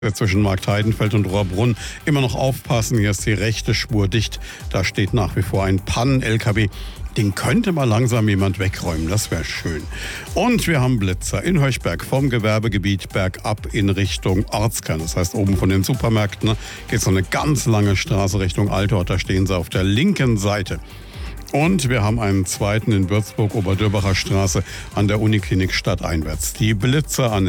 Zwischen Marktheidenfeld und Rohrbrunn immer noch aufpassen. Hier ist die rechte Spur dicht. Da steht nach wie vor ein Pannen-LKW. Den könnte mal langsam jemand wegräumen. Das wäre schön. Und wir haben Blitzer in Höchberg vom Gewerbegebiet bergab in Richtung Ortskern. Das heißt, oben von den Supermärkten geht so eine ganz lange Straße Richtung Altort. Da stehen sie auf der linken Seite. Und wir haben einen zweiten in Würzburg, Oberdürbacher Straße an der Uniklinik stadteinwärts. Die Blitzer an